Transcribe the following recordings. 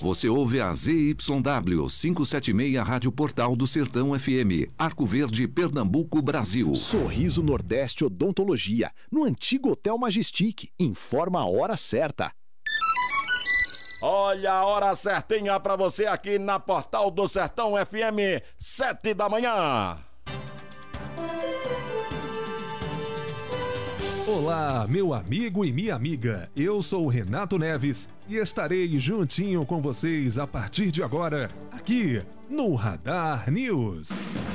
Você ouve a ZYW 576 Rádio Portal do Sertão FM, Arco Verde, Pernambuco, Brasil. Sorriso Nordeste Odontologia, no antigo Hotel Majestic. Informa a hora certa. Olha a hora certinha pra você aqui na Portal do Sertão FM, 7 da manhã. Olá, meu amigo e minha amiga. Eu sou o Renato Neves e estarei juntinho com vocês a partir de agora, aqui no Radar News.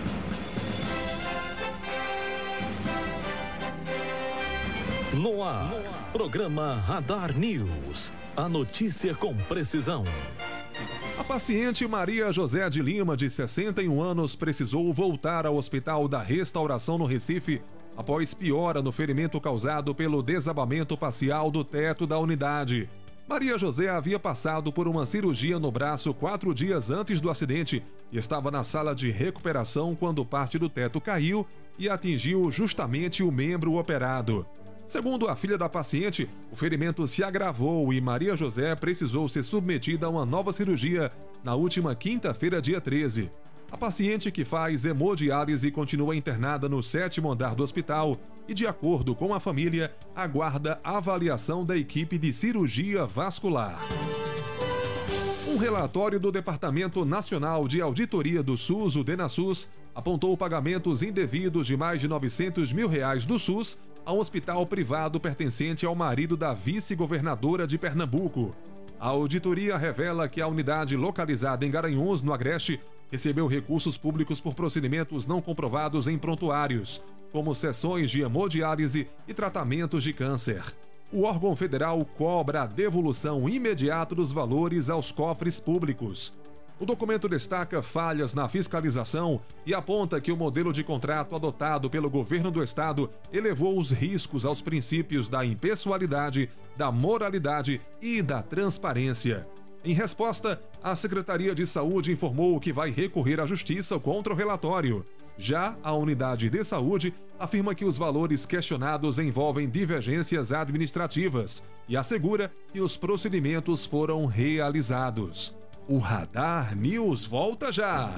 No ar, programa Radar News. A notícia com precisão. A paciente Maria José de Lima, de 61 anos, precisou voltar ao Hospital da Restauração no Recife após piora no ferimento causado pelo desabamento parcial do teto da unidade. Maria José havia passado por uma cirurgia no braço 4 dias antes do acidente e estava na sala de recuperação quando parte do teto caiu e atingiu justamente o membro operado. Segundo a filha da paciente, o ferimento se agravou e Maria José precisou ser submetida a uma nova cirurgia na última quinta-feira, dia 13. A paciente, que faz hemodiálise, continua internada no 7º andar do hospital e, de acordo com a família, aguarda avaliação da equipe de cirurgia vascular. Um relatório do Departamento Nacional de Auditoria do SUS, o DENASUS, apontou pagamentos indevidos de mais de R$900 mil do SUS a um hospital privado pertencente ao marido da vice-governadora de Pernambuco. A auditoria revela que a unidade localizada em Garanhuns, no Agreste, recebeu recursos públicos por procedimentos não comprovados em prontuários, como sessões de hemodiálise e tratamentos de câncer. O órgão federal cobra a devolução imediata dos valores aos cofres públicos. O documento destaca falhas na fiscalização e aponta que o modelo de contrato adotado pelo governo do estado elevou os riscos aos princípios da impessoalidade, da moralidade e da transparência. Em resposta, a Secretaria de Saúde informou que vai recorrer à Justiça contra o relatório. Já a Unidade de Saúde afirma que os valores questionados envolvem divergências administrativas e assegura que os procedimentos foram realizados. O Radar News volta já!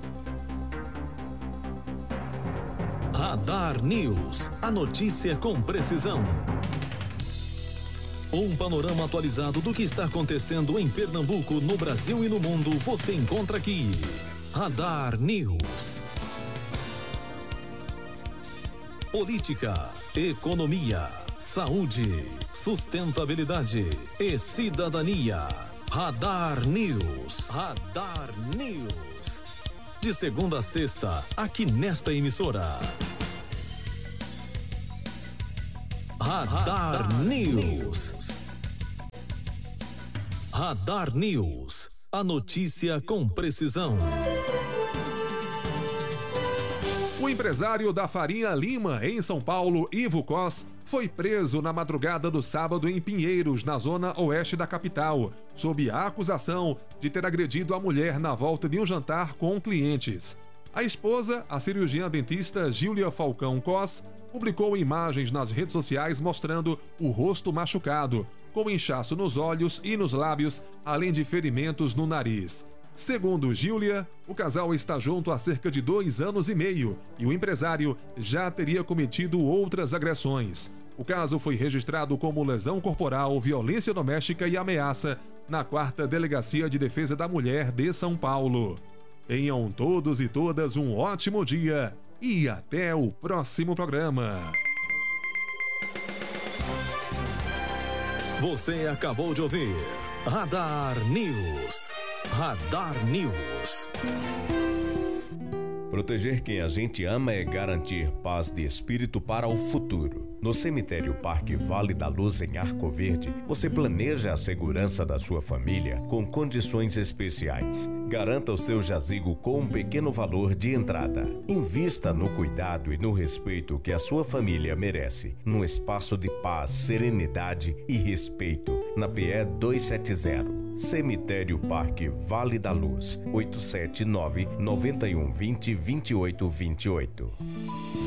Radar News. A notícia com precisão. Um panorama atualizado do que está acontecendo em Pernambuco, no Brasil e no mundo, você encontra aqui. Radar News. Política, economia, saúde, sustentabilidade e cidadania. Radar News. Radar News. De segunda a sexta, aqui nesta emissora. Radar News. Radar News. A notícia com precisão. O empresário da Farinha Lima, em São Paulo, Ivo Cos, foi preso na madrugada do sábado em Pinheiros, na zona oeste da capital, sob a acusação de ter agredido a mulher na volta de um jantar com clientes. A esposa, a cirurgiã dentista Gília Falcão Cos, publicou imagens nas redes sociais mostrando o rosto machucado, com inchaço nos olhos e nos lábios, além de ferimentos no nariz. Segundo Gília, o casal está junto há cerca de 2 anos e meio e o empresário já teria cometido outras agressões. O caso foi registrado como lesão corporal, violência doméstica e ameaça na 4ª Delegacia de Defesa da Mulher de São Paulo. Tenham todos e todas um ótimo dia e até o próximo programa. Você acabou de ouvir Radar News. Radar News. Proteger quem a gente ama é garantir paz de espírito para o futuro. No Cemitério Parque Vale da Luz, em Arco Verde, você planeja a segurança da sua família com condições especiais. Garanta o seu jazigo com um pequeno valor de entrada. Invista no cuidado e no respeito que a sua família merece, num espaço de paz, serenidade e respeito, na PE 270. Cemitério Parque Vale da Luz, 879-9120-2828.